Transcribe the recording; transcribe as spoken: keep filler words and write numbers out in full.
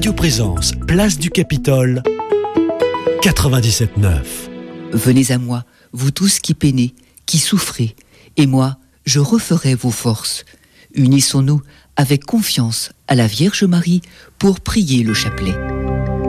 Radio Présence, place du Capitole, quatre-vingt-dix-sept neuf. Venez à moi, vous tous qui peinez, qui souffrez, et moi, je referai vos forces. Unissons-nous avec confiance à la Vierge Marie pour prier le chapelet.